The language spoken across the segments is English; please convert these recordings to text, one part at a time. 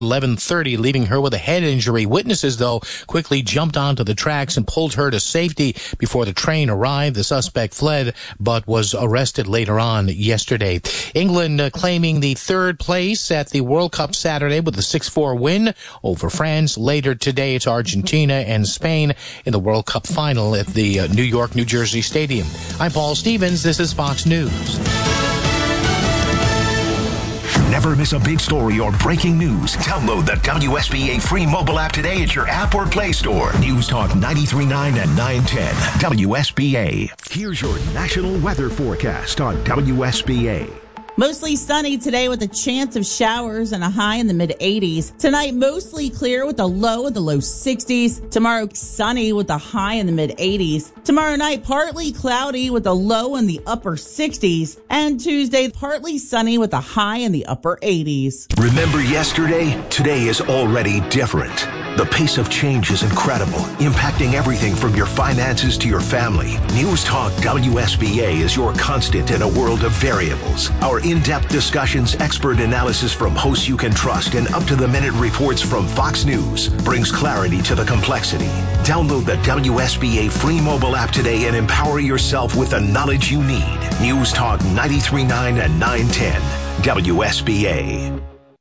11:30, leaving her with a head injury. Witnesses, though, quickly jumped onto the tracks and pulled her to safety before the train arrived. The suspect fled, but was arrested later on yesterday. England claiming the third place at the World Cup Saturday with a 6-4 win over France. Later today, it's Argentina and Spain in the World Cup final at the New York, New Jersey Stadium. I'm Paul Stevens. This is Fox News. Never miss a big story or breaking news. Download the WSBA free mobile app today at your app or Play Store. News Talk 93.9 and 910 WSBA. Here's your national weather forecast on WSBA. Mostly sunny today with a chance of showers and a high in the mid-80s. Tonight, mostly clear with a low in the low 60s. Tomorrow, sunny with a high in the mid-80s. Tomorrow night, partly cloudy with a low in the upper 60s. And Tuesday, partly sunny with a high in the upper 80s. Remember yesterday? Today is already different. The pace of change is incredible, impacting everything from your finances to your family. News Talk WSBA is your constant in a world of variables. Our in-depth discussions, expert analysis from hosts you can trust, and up-to-the-minute reports from Fox News brings clarity to the complexity. Download the WSBA free mobile app today and empower yourself with the knowledge you need. News Talk 93.9 and 910 WSBA.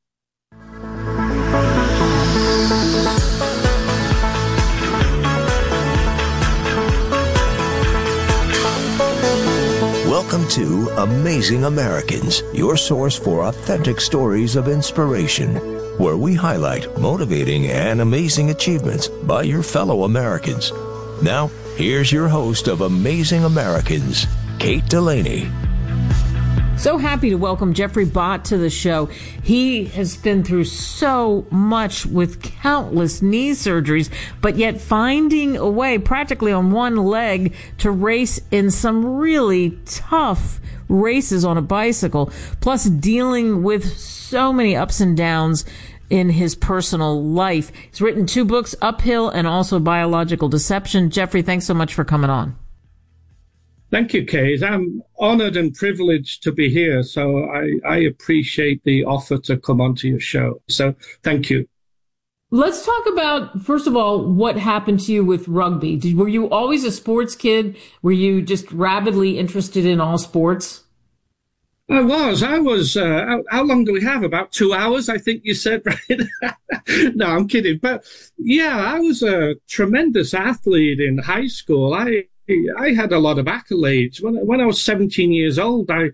Welcome to Amazing Americans, your source for authentic stories of inspiration, where we highlight motivating and amazing achievements by your fellow Americans. Now, here's your host of Amazing Americans, Kate Delaney. So happy to welcome Jeffrey Bott to the show. He has been through so much with countless knee surgeries, but yet finding a way practically on one leg to race in some really tough races on a bicycle, plus dealing with so many ups and downs in his personal life. He's written 2 books, Uphill and also Biological Deception. Jeffrey, thanks so much for coming on. Thank you, Kate. I'm honored and privileged to be here. So I appreciate the offer to come onto your show. So thank you. Let's talk about, first of all, what happened to you with rugby. Were you always a sports kid? Were you just rabidly interested in all sports? I was. How long do we have? About 2 hours, I think you said, right? No, I'm kidding. But yeah, I was a tremendous athlete in high school. I had a lot of accolades. When I was 17 years old, I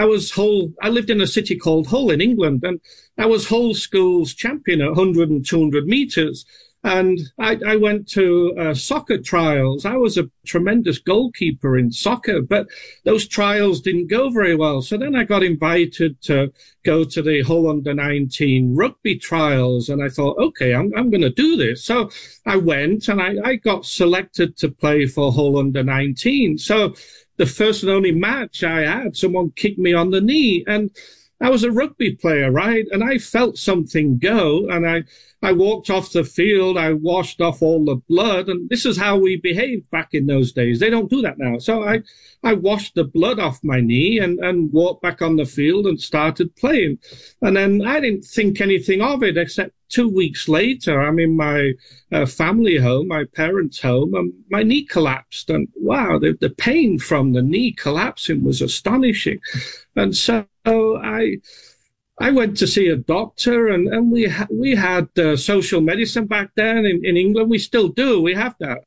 lived in a city called Hull in England, and I was Hull School's champion at 100 and 200 meters. And I went to soccer trials. I was a tremendous goalkeeper in soccer, but those trials didn't go very well. So then I got invited to go to the Hull under-19 rugby trials. And I thought, okay, I'm going to do this. So I went and I got selected to play for Hull under-19. So the first and only match I had, someone kicked me on the knee. And I was a rugby player, right? And I felt something go, and I walked off the field. I washed off all the blood, and this is how we behaved back in those days. They don't do that now. So I washed the blood off my knee and walked back on the field and started playing. And then I didn't think anything of it, except 2 weeks later, I'm in my family home, my parents' home, and my knee collapsed. And wow, the pain from the knee collapsing was astonishing. And so I went to see a doctor, and we had social medicine back then in England. We still do. We have that.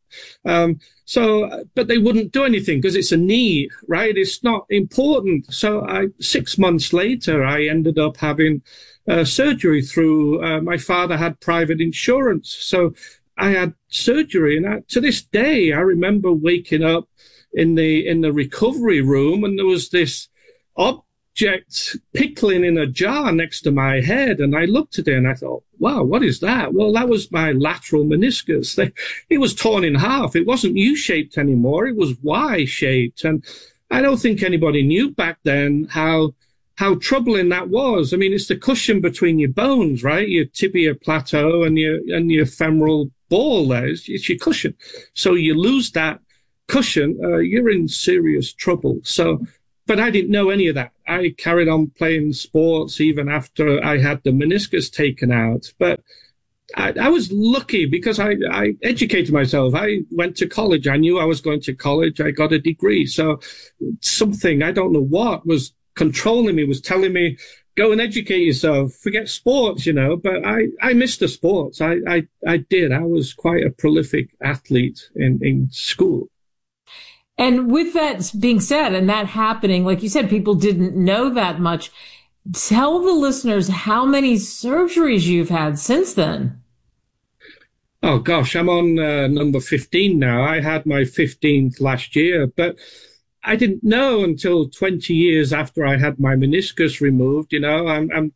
But they wouldn't do anything because it's a knee, right? It's not important. So 6 months later, I ended up having surgery through, my father had private insurance. So I had surgery, and to this day, I remember waking up in the recovery room, and there was this object pickling in a jar next to my head. And I looked at it and I thought, wow, what is that? Well, that was my lateral meniscus. It was torn in half. It wasn't U-shaped anymore. It was Y-shaped. And I don't think anybody knew back then how troubling that was. I mean, it's the cushion between your bones, right? Your tibia plateau and your femoral ball there. It's your cushion. So you lose that cushion, you're in serious trouble. So but I didn't know any of that. I carried on playing sports even after I had the meniscus taken out. But I was lucky because I educated myself. I went to college. I knew I was going to college. I got a degree. So something, I don't know what, was controlling me, was telling me, go and educate yourself, forget sports, you know. But I missed the sports. I did. I was quite a prolific athlete in school. And with that being said, and that happening, like you said, people didn't know that much. Tell the listeners how many surgeries you've had since then. Oh, gosh, I'm on number 15 now. I had my 15th last year, but I didn't know until 20 years after I had my meniscus removed. You know, I'm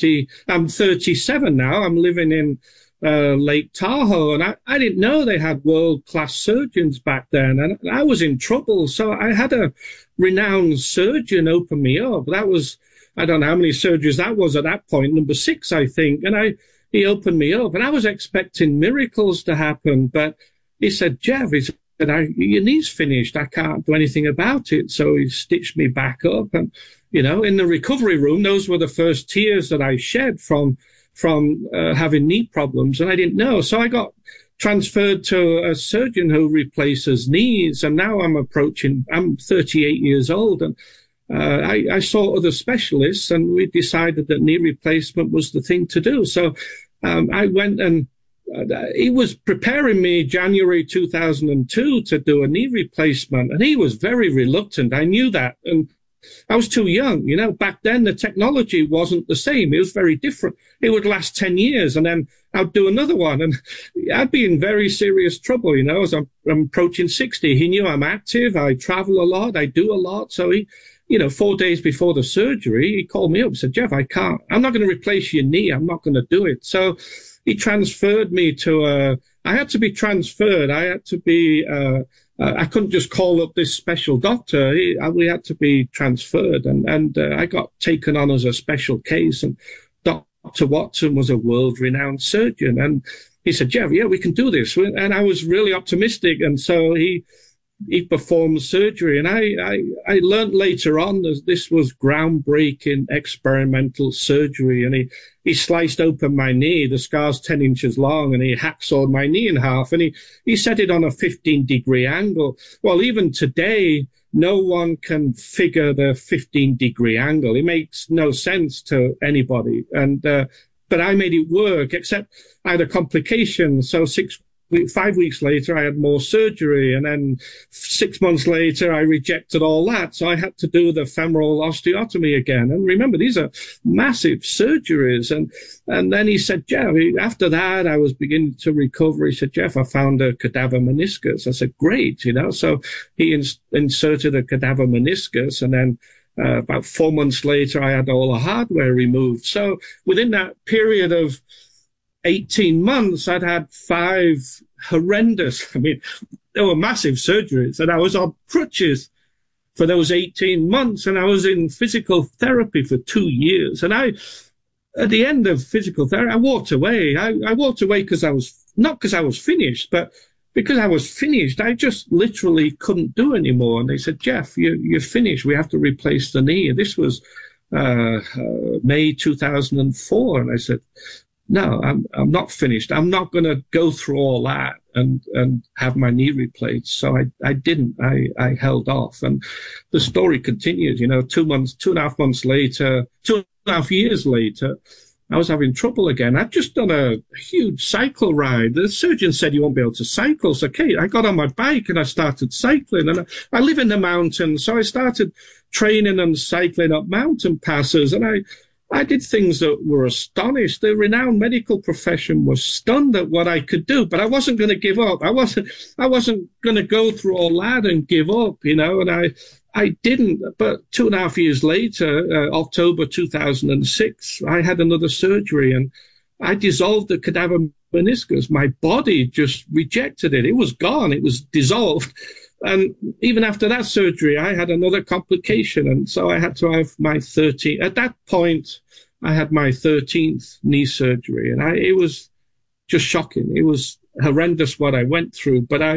37 now. I'm living in Lake Tahoe, and I didn't know they had world-class surgeons back then, and I was in trouble. So I had a renowned surgeon open me up. That was, I don't know how many surgeries that was at that point, number 6, I think. And he opened me up, and I was expecting miracles to happen. But he said, Jeff, he said, your knee's finished. I can't do anything about it. So he stitched me back up. And, you know, in the recovery room, those were the first tears that I shed from having knee problems. And I didn't know. So I got transferred to a surgeon who replaces knees. And now I'm 38 years old. And I saw other specialists, and we decided that knee replacement was the thing to do. So I went, and he was preparing me January 2002 to do a knee replacement, and he was very reluctant. I knew that, and I was too young. You know, back then the technology wasn't the same. It was very different. It would last 10 years, and then I'd do another one, and I'd be in very serious trouble, you know, as I'm approaching 60. He knew I'm active. I travel a lot. I do a lot. So he, you know, 4 days before the surgery, he called me up and said, Jeff, I'm not going to replace your knee. I'm not going to do it. So he transferred me to I had to be transferred. I had to be, I couldn't just call up this special doctor. We had to be transferred, and I got taken on as a special case, and Dr. Watson was a world-renowned surgeon, and he said, Jeff, yeah, we can do this. And I was really optimistic, and so he performed surgery. And I learned later on that this was groundbreaking experimental surgery. And he sliced open my knee. The scar's 10 inches long, and he hacksawed my knee in half. And he set it on a 15-degree angle. Well, even today, no one can figure the 15-degree angle. It makes no sense to anybody. And, but I made it work, except I had a complication. So 5 weeks later, I had more surgery, and then 6 months later, I rejected all that. So I had to do the femoral osteotomy again. And remember, these are massive surgeries. And then he said, Jeff, after that, I was beginning to recover. He said, Jeff, I found a cadaver meniscus. I said, great, you know. So he inserted a cadaver meniscus, and then about 4 months later, I had all the hardware removed. So within that period of 18 months, I'd had 5 horrendous, they were massive surgeries, and I was on crutches for those 18 months, and I was in physical therapy for 2 years. And at the end of physical therapy, I walked away. I walked away not because I was finished, but because I was finished. I just literally couldn't do anymore. And they said, Jeff, you're finished. We have to replace the knee. And this was May 2004. And I said, no, I'm not finished. I'm not going to go through all that and have my knee replaced. So I didn't. I held off. And the story continues. You know, 2.5 months later, 2.5 years later, I was having trouble again. I'd just done a huge cycle ride. The surgeon said you won't be able to cycle. So, okay, I got on my bike and I started cycling. And I live in the mountains, so I started training and cycling up mountain passes. And I did things that were astonished. The renowned medical profession was stunned at what I could do, but I wasn't going to give up. I wasn't going to go through all that and give up, you know, and I didn't. But 2.5 years later, October 2006, I had another surgery, and I dissolved the cadaver meniscus. My body just rejected it. It was gone. It was dissolved. And even after that surgery, I had another complication. And so I had to have my 13th. At that point, I had my 13th knee surgery. And it was just shocking. It was horrendous what I went through. But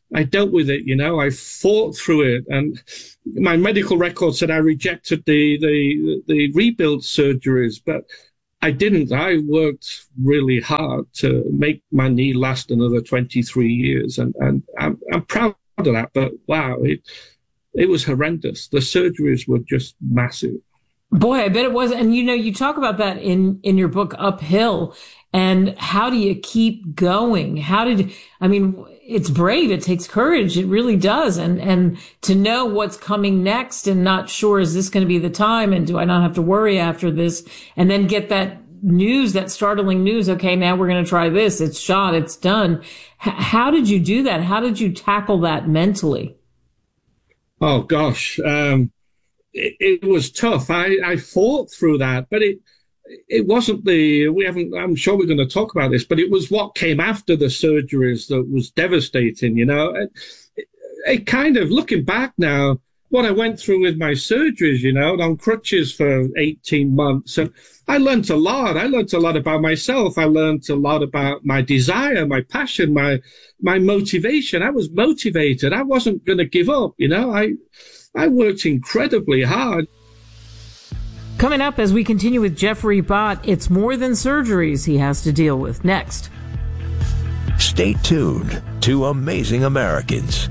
I dealt with it, I fought through it. And my medical record said I rejected the rebuild surgeries, but I didn't. I worked really hard to make my knee last another 23 years. And I'm proud of that. But wow, it was horrendous. The surgeries were just massive. Boy, I bet it was. And you talk about that in your book, Uphill. And how do you keep going? It's brave. It takes courage. It really does. And to know what's coming next and not sure, is this going to be the time? And do I not have to worry after this? And then get that news, that startling news. Okay, now we're going to try this. It's shot. It's done. How did you do that? How did you tackle that mentally? Oh, gosh. It was tough. I fought through that, but it wasn't I'm sure we're going to talk about this, but it was what came after the surgeries that was devastating, It kind of, looking back now, what I went through with my surgeries, on crutches for 18 months, and I learned a lot. I learned a lot about myself. I learned a lot about my desire, my passion, my motivation. I was motivated. I wasn't going to give up, I worked incredibly hard. Coming up as we continue with Jeffrey Bott, it's more than surgeries he has to deal with. Next. Stay tuned to Amazing Americans.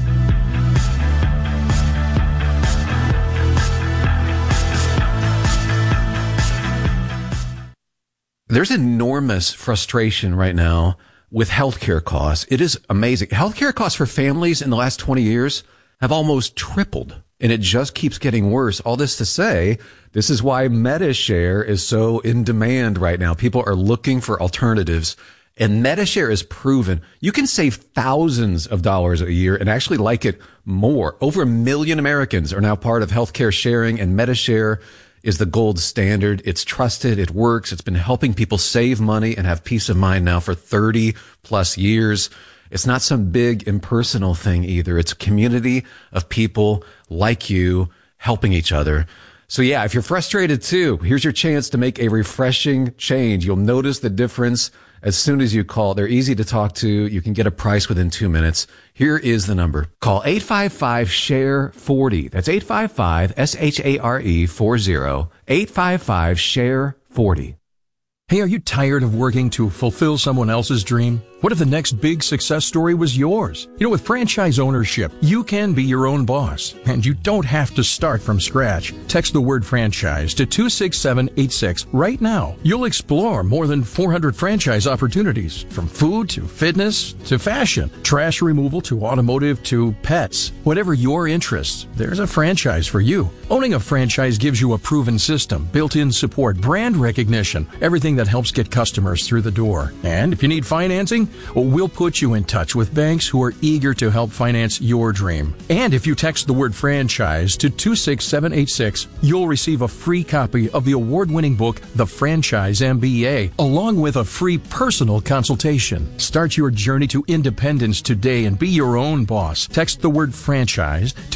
There's enormous frustration right now with healthcare costs. It is amazing. Healthcare costs for families in the last 20 years have almost tripled, and it just keeps getting worse. All this to say, this is why MediShare is so in demand right now. People are looking for alternatives, and MediShare is proven. You can save thousands of dollars a year and actually like it more. Over 1 million Americans are now part of healthcare sharing, and MediShare is the gold standard. It's trusted. It works. It's been helping people save money and have peace of mind now for 30 plus years. It's not some big impersonal thing either. It's a community of people like you helping each other. So yeah, if you're frustrated too, here's your chance to make a refreshing change. You'll notice the difference as soon as you call. They're easy to talk to. You can get a price within 2 minutes. Here is the number. Call 855-SHARE-40. That's 855-SHARE-40. 855-SHARE-40. Hey, are you tired of working to fulfill someone else's dream? What if the next big success story was yours? With franchise ownership, you can be your own boss, and you don't have to start from scratch. Text the word franchise to 26786 right now. You'll explore more than 400 franchise opportunities, from food to fitness to fashion, trash removal to automotive to pets. Whatever your interests, there's a franchise for you. Owning a franchise gives you a proven system, built-in support, brand recognition, everything that helps get customers through the door. And if you need financing, we'll put you in touch with banks who are eager to help finance your dream. And if you text the word franchise to 26786, you'll receive a free copy of the award-winning book, The Franchise MBA, along with a free personal consultation. Start your journey to independence today and be your own boss. Text the word franchise to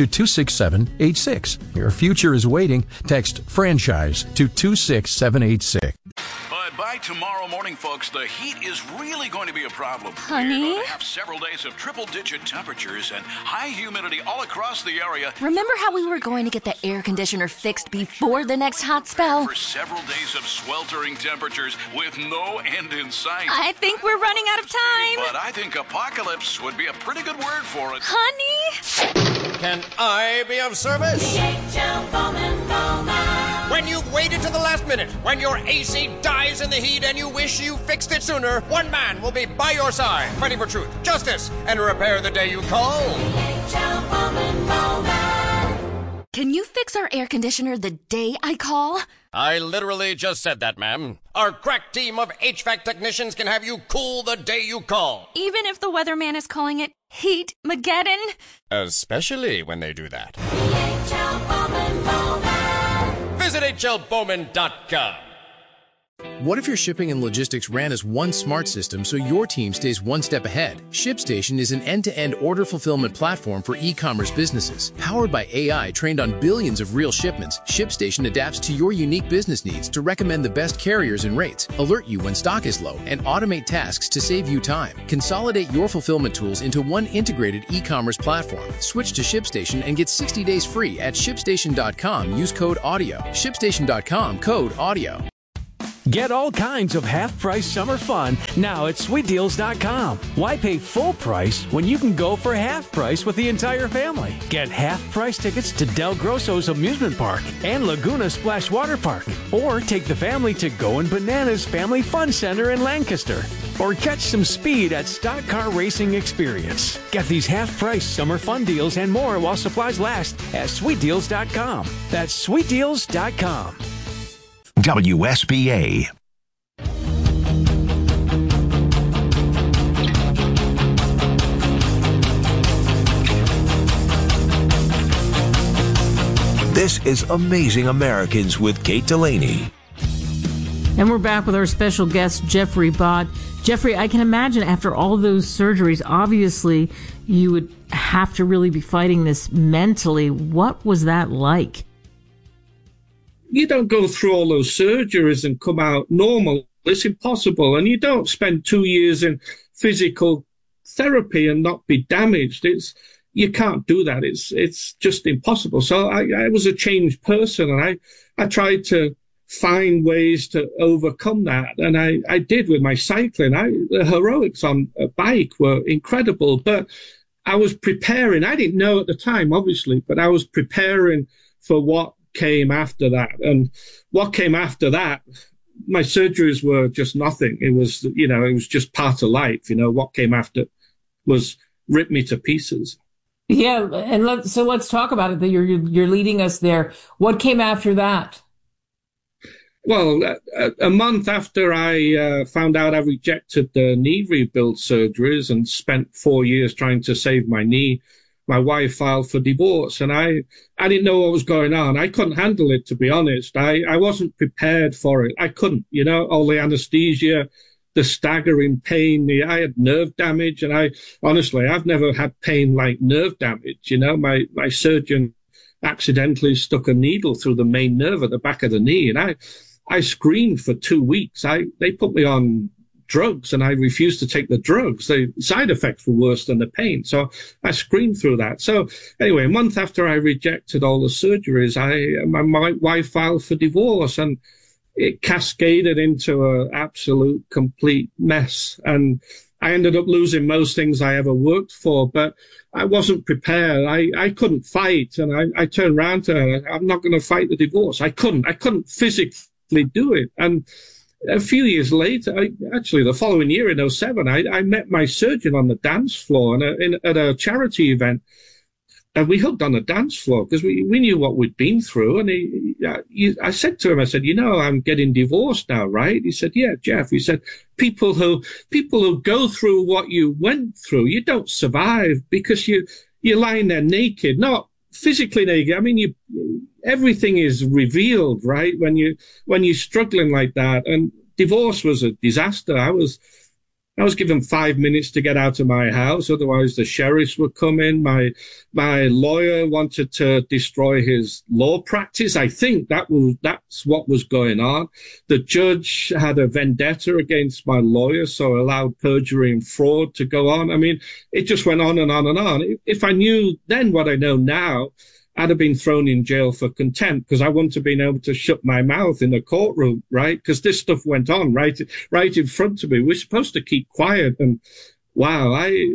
26786. Your future is waiting. Text franchise to 26786. But by tomorrow morning, folks, the heat is really going to be a problem. Honey? We're going to have several days of triple-digit temperatures and high humidity all across the area. Remember how we were going to get the air conditioner fixed before the next hot spell? For several days of sweltering temperatures with no end in sight. I think we're running out of time. But I think apocalypse would be a pretty good word for it. Honey? Can I be of service? DHL Bowman Bowman. When you've waited to the last minute, when your AC dies in the heat and you wish you fixed it sooner, one man will be by your side, fighting for truth, justice, and repair the day you call. DHL Bowman Bowman. Can you fix our air conditioner the day I call? I literally just said that, ma'am. Our crack team of HVAC technicians can have you cool the day you call. Even if the weatherman is calling it Heat-mageddon? Especially when they do that. DHL Bowman Bowman. Visit HLBowman.com. What if your shipping and logistics ran as one smart system so your team stays one step ahead? ShipStation is an end-to-end order fulfillment platform for e-commerce businesses. Powered by AI trained on billions of real shipments, ShipStation adapts to your unique business needs to recommend the best carriers and rates, alert you when stock is low, and automate tasks to save you time. Consolidate your fulfillment tools into one integrated e-commerce platform. Switch to ShipStation and get 60 days free at ShipStation.com. Use code AUDIO. ShipStation.com, code AUDIO. Get all kinds of half-price summer fun now at SweetDeals.com. Why pay full price when you can go for half price with the entire family? Get half-price tickets to Del Grosso's Amusement Park and Laguna Splash Water Park. Or take the family to Goin' Bananas Family Fun Center in Lancaster. Or catch some speed at Stock Car Racing Experience. Get these half-price summer fun deals and more while supplies last at SweetDeals.com. That's SweetDeals.com. WSBA. This is Amazing Americans with Kate Delaney. And we're back with our special guest, Jeffrey Bott. Jeffrey, I can imagine after all those surgeries, obviously you would have to really be fighting this mentally. What was that like? You don't go through all those surgeries and come out normal. It's impossible. And you don't spend 2 years in physical therapy and not be damaged. You can't do that. It's just impossible. So I was a changed person, and I tried to find ways to overcome that. And I did with my cycling. The heroics on a bike were incredible, but I was preparing. I didn't know at the time, obviously, but I was preparing for what came after that. And what came after that, my surgeries were just nothing. It was just part of life. What came after was rip me to pieces. Yeah. And let's talk about it. That you're leading us there. What came after that? Well, a month after I found out I rejected the knee rebuild surgeries and spent 4 years trying to save my knee, my wife filed for divorce, and I didn't know what was going on. I couldn't handle it, to be honest. I wasn't prepared for it. I couldn't, all the anesthesia, the staggering pain. I had nerve damage, and I've never had pain like nerve damage. My surgeon accidentally stuck a needle through the main nerve at the back of the knee, and I screamed for 2 weeks. They put me on drugs, and I refused to take the drugs. The side effects were worse than the pain. So I screamed through that. So anyway, a month after I rejected all the surgeries, my wife filed for divorce, and it cascaded into an absolute complete mess. And I ended up losing most things I ever worked for, but I wasn't prepared. I couldn't fight. And I turned around to her. I'm not going to fight the divorce. I couldn't physically do it. And a few years later, actually the following year in 2007, I met my surgeon on the dance floor at a charity event. And we hugged on the dance floor because we knew what we'd been through. And I said to him, I'm getting divorced now, right? He said, yeah, Jeff. He said, people who go through what you went through, you don't survive because you're lying there naked, not physically naked. I mean, everything is revealed, right? When you're struggling like that. And divorce was a disaster. I was given 5 minutes to get out of my house. Otherwise the sheriffs would come in. My lawyer wanted to destroy his law practice. I think that's what was going on. The judge had a vendetta against my lawyer, so allowed perjury and fraud to go on. I mean, it just went on and on and on. If I knew then what I know now, I'd have been thrown in jail for contempt because I wouldn't have been able to shut my mouth in the courtroom, right? Because this stuff went on right in front of me. We're supposed to keep quiet. And wow,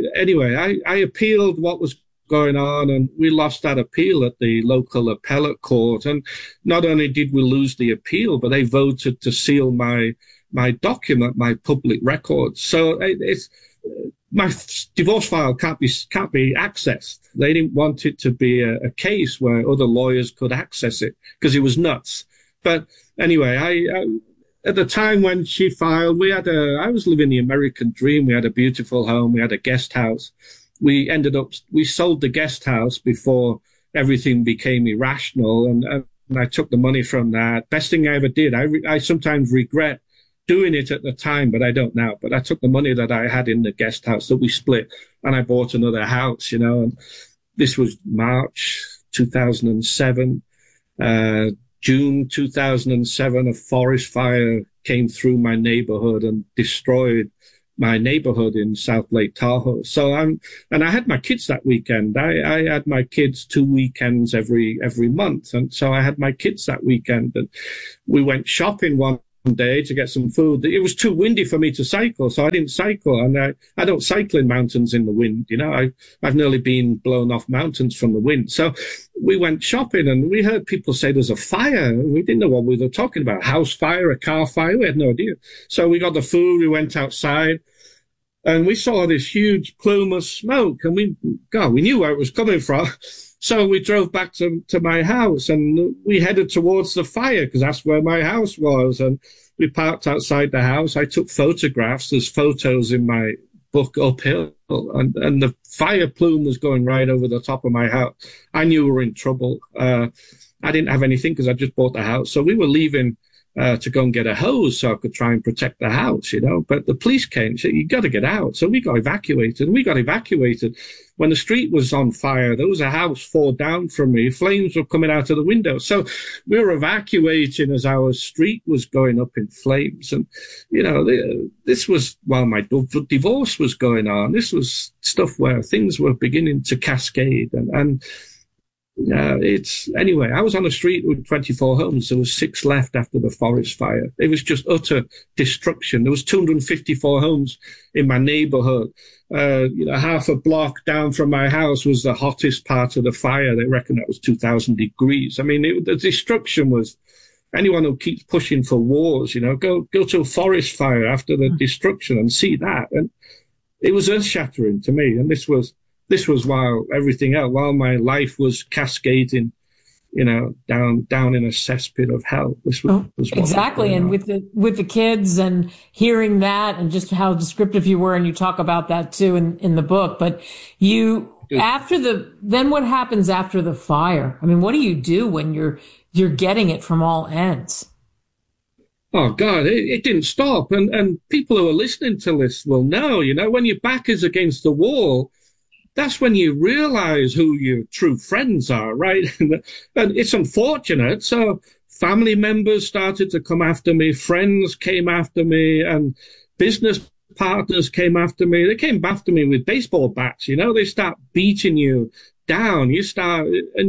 I appealed what was going on, and we lost that appeal at the local appellate court. And not only did we lose the appeal, but they voted to seal my document, my public records. So my divorce file can't be accessed. They didn't want it to be a case where other lawyers could access it because it was nuts. But anyway, at the time when she filed, I was living the American dream. We had a beautiful home. We had a guest house. We sold the guest house before everything became irrational. And I took the money from that. Best thing I ever did. I sometimes regret doing it at the time, but I don't now. But I took the money that I had in the guest house that we split, and I bought another house, and this was March 2007. June 2007, a forest fire came through my neighborhood and destroyed my neighborhood in South Lake Tahoe. So and I had my kids that weekend. I had my kids 2 weekends every month. And so I had my kids that weekend, and we went shopping one day to get some food. It was too windy for me to cycle, so I didn't cycle. And I don't cycle in mountains in the wind. I've nearly been blown off mountains from the wind. So we went shopping, and we heard people say there's a fire. We didn't know what we were talking about. House fire, a car fire. We had no idea. So we got the food. We went outside, and we saw this huge plume of smoke, and we knew where it was coming from. So we drove back to my house, and we headed towards the fire because that's where my house was. And we parked outside the house. I took photographs. There's photos in my book, Uphill, and the fire plume was going right over the top of my house. I knew we were in trouble. I didn't have anything because I just bought the house. So we were leaving to go and get a hose so I could try and protect the house, But the police came and said, you got to get out. So we got evacuated. We got evacuated when the street was on fire. There was a house 4 down from me. Flames were coming out of the window. So we were evacuating as our street was going up in flames. And, this was while my divorce was going on. This was stuff where things were beginning to cascade. Anyway, I was on the street with 24 homes. There was 6 left after the forest fire. It was just utter destruction. There was 254 homes in my neighborhood. Half a block down from my house was the hottest part of the fire. They reckon that was 2,000 degrees. I mean, the destruction was, anyone who keeps pushing for wars, go to a forest fire after the destruction and see that. And it was earth shattering to me. And this was while everything else, while my life was cascading, down in a cesspit of hell. This was exactly. And with the kids and hearing that, and just how descriptive you were, and you talk about that too in the book. But then what happens after the fire? I mean, what do you do when you're getting it from all ends? Oh God, it didn't stop. And people who are listening to this will know, when your back is against the wall, that's when you realize who your true friends are, right? And it's unfortunate. So family members started to come after me, friends came after me, and business partners came after me. They came after me with baseball bats, They start beating you down. You start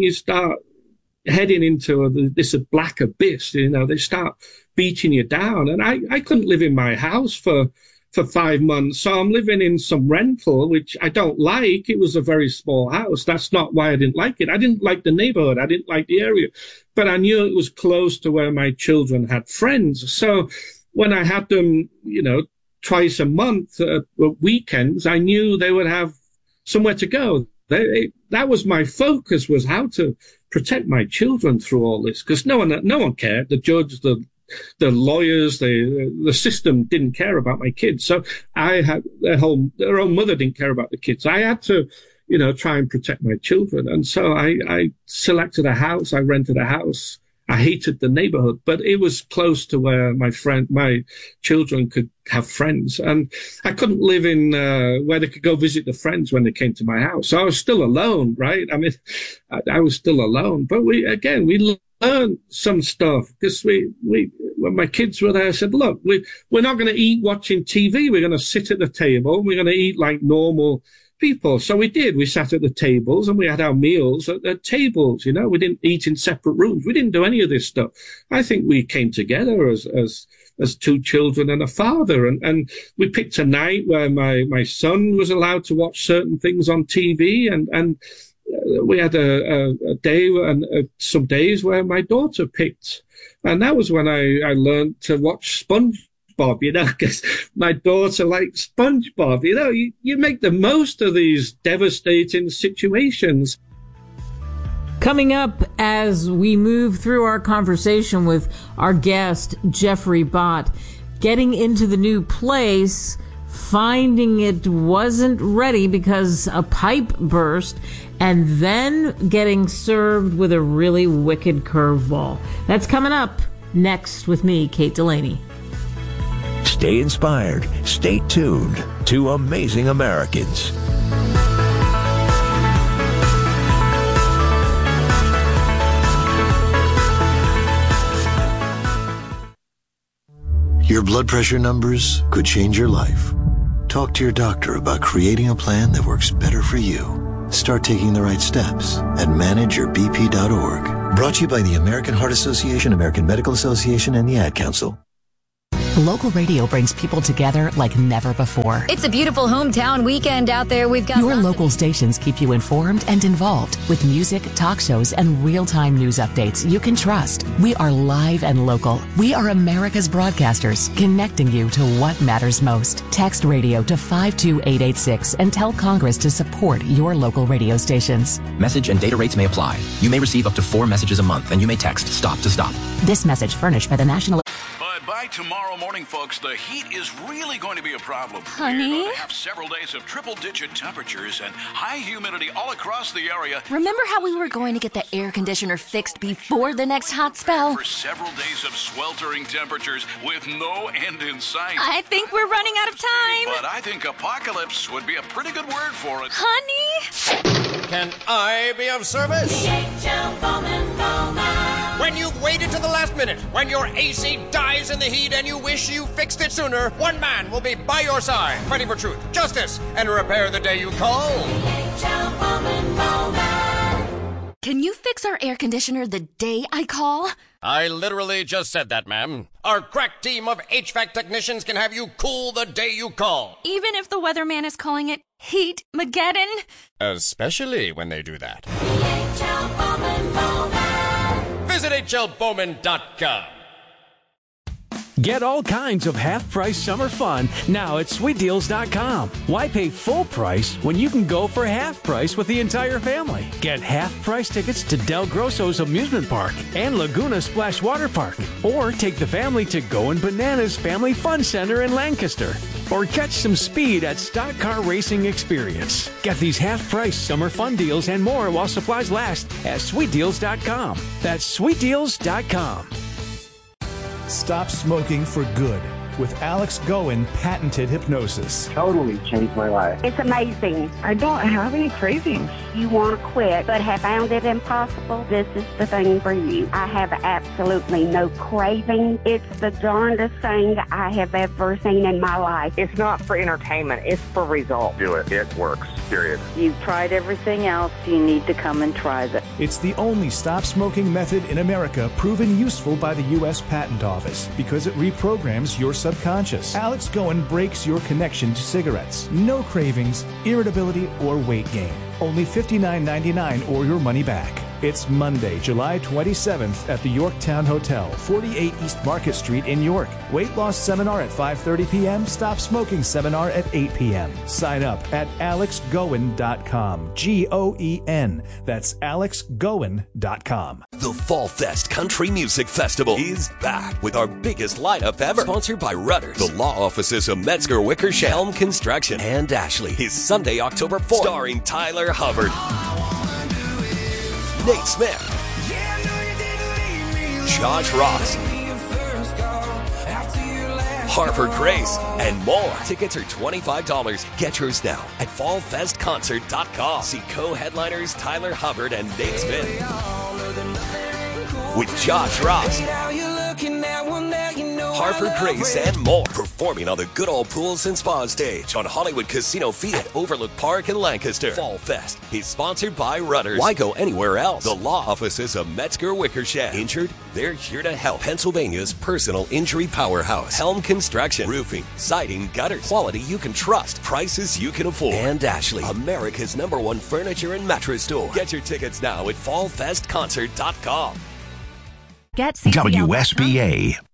heading into this black abyss, They start beating you down. And I couldn't live in my house for 5 months. So I'm living in some rental, which I don't like. It was a very small house. That's not why I didn't like it. I didn't like the neighborhood. I didn't like the area, but I knew it was close to where my children had friends. So when I had them, twice a month, weekends, I knew they would have somewhere to go. That was my focus, was how to protect my children through all this, because no one cared. The judge, the lawyers, the system didn't care about my kids. So I had their own mother didn't care about the kids. I had to, try and protect my children. And so I selected a house. I rented a house. I hated the neighborhood, but it was close to where my children could have friends. And I couldn't live in where they could go visit the friends when they came to my house. So I was still alone, right? I mean, I was still alone. But we learned some stuff, because when my kids were there, I said, look, we're not going to eat watching TV. We're going to sit at the table. We're going to eat like normal people. So we did. We sat at the tables and we had our meals at tables. We didn't eat in separate rooms. We didn't do any of this stuff. I think we came together as 2 children and a father. And we picked a night where my son was allowed to watch certain things on TV, and we had a day and some days where my daughter picked. And that was when I learned to watch SpongeBob, because my daughter likes SpongeBob. You make the most of these devastating situations. Coming up as we move through our conversation with our guest, Jeffrey Bott, getting into the new place, finding it wasn't ready because a pipe burst, and then getting served with a really wicked curveball. That's coming up next with me, Kate Delaney. Stay inspired. Stay tuned to Amazing Americans. Your blood pressure numbers could change your life. Talk to your doctor about creating a plan that works better for you. Start taking the right steps at manageyourbp.org. Brought to you by the American Heart Association, American Medical Association, and the Ad Council. Local radio brings people together like never before. It's a beautiful hometown weekend out there. We've got your local stations keep you informed and involved with music, talk shows, and real-time news updates you can trust. We are live and local. We are America's broadcasters, connecting you to what matters most. Text radio to 52886 and tell Congress to support your local radio stations. Message and data rates may apply. You may receive up to 4 messages a month, and you may text STOP to STOP. This message furnished by the National... By tomorrow morning, folks, the heat is really going to be a problem. Honey? We're going to have several days of triple-digit temperatures and high humidity all across the area. Remember how we were going to get the air conditioner fixed before the next hot spell? For several days of sweltering temperatures with no end in sight. I think we're running out of time. But I think apocalypse would be a pretty good word for it. Honey? Can I be of service? DHL Bowman Bowman. When you've waited to the last minute, when your AC dies in the heat and you wish you fixed it sooner, one man will be by your side, fighting for truth, justice, and repair the day you call. DHL Bowman Bowman. Can you fix our air conditioner the day I call? I literally just said that, ma'am. Our crack team of HVAC technicians can have you cool the day you call. Even if the weatherman is calling it Heat-mageddon? Especially when they do that. DHL Bowman Bowman. Visit hlbowman.com. Get all kinds of half-price summer fun now at SweetDeals.com. Why pay full price when you can go for half price with the entire family? Get half-price tickets to Del Grosso's Amusement Park and Laguna Splash Water Park. Or take the family to Goin' Bananas Family Fun Center in Lancaster. Or catch some speed at Stock Car Racing Experience. Get these half-price summer fun deals and more while supplies last at SweetDeals.com. That's SweetDeals.com. Stop smoking for good with Alex Goen patented hypnosis. Totally changed my life. It's amazing. I don't have any cravings. You want to quit but have found it impossible? This is the thing for you. I have absolutely no craving. It's the darndest thing I have ever seen in my life. It's not for entertainment. It's for results. Do it. It works. Period. You've tried everything else. You need to come and try this. It's the only stop smoking method in America proven useful by the U.S. Patent Office because it reprograms your subconscious. Alex Goen breaks your connection to cigarettes. No cravings, irritability, or weight gain. Only $59.99 or your money back. It's Monday, July 27th at the Yorktown Hotel, 48 East Market Street in York. Weight loss seminar at 5:30 p.m. Stop smoking seminar at 8 p.m. Sign up at alexgoen.com. G-O-E-N. That's alexgoen.com. The Fall Fest Country Music Festival is back with our biggest lineup ever. Sponsored by Rudders, the law offices of Metzger Wickersham, Helm Construction, and Ashley. Is Sunday, October 4th. Starring Tyler Hubbard, Nate Smith, Josh Ross, Harper Grace, and more. Tickets are $25. Get yours now at fallfestconcert.com. See co-headliners Tyler Hubbard and Nate Smith with Josh Ross, Harper Grace, and more. Performing on the Good Old Pools and Spa stage on Hollywood Casino Field at Overlook Park in Lancaster. Fall Fest is sponsored by Rudders. Why go anywhere else? The law offices of Metzger Wickersham. Injured? They're here to help. Pennsylvania's personal injury powerhouse. Helm Construction. Roofing, siding, gutters. Quality you can trust. Prices you can afford. And Ashley, America's #1 furniture and mattress store. Get your tickets now at fallfestconcert.com. WSBA.